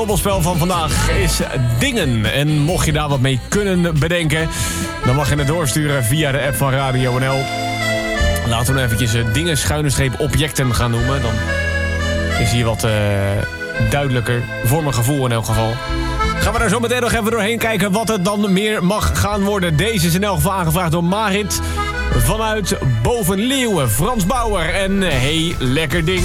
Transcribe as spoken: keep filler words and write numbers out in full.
Het van vandaag is Dingen. En mocht je daar wat mee kunnen bedenken, dan mag je het doorsturen via de app van Radio N L. Laten we nou eventjes Dingen schuine streep objecten gaan noemen. Dan is hier wat uh, duidelijker, voor mijn gevoel in elk geval. Gaan we daar zo meteen nog even doorheen kijken wat het dan meer mag gaan worden. Deze is in elk geval aangevraagd door Marit vanuit Bovenleeuwen. Frans Bauer en hey, lekker ding.